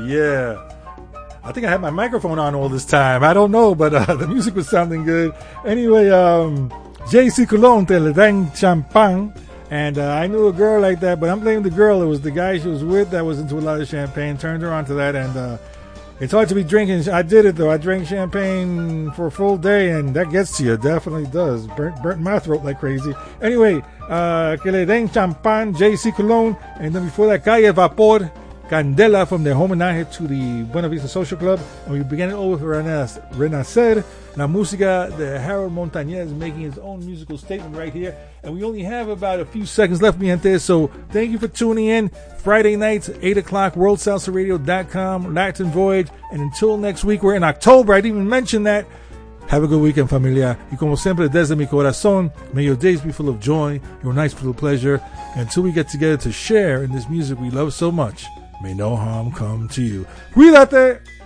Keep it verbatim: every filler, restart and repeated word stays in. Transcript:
yeah. I think I had my microphone on all this time. I don't know, but uh, the music was sounding good. Anyway, um, J C Cologne, Te Le Dan Champagne. And uh, I knew a girl like that, but I'm blaming the girl. It was the guy she was with that was into a lot of champagne. Turned her on to that, and uh, it's hard to be drinking. I did it, though. I drank champagne for a full day, and that gets to you. It definitely does. Burnt, burnt my throat like crazy. Anyway, uh, Que Le Den Champagne, J C Cologne. And then before that, Calle Vapor, Candela from the homenaje to the Buena Vista Social Club. And we began it all with Renacer, La Música de Harold Montañez, making his own musical statement right here. And we only have about a few seconds left, mi gente. So thank you for tuning in. Friday nights, eight o'clock, world salsa radio dot com, Latin Voyage. And until next week, we're in October. I didn't even mention that. Have a good weekend, familia. Y como siempre, desde mi corazón, may your days be full of joy, your nights full of pleasure. And until we get together to share in this music we love so much, may no harm come to you. Cuídate!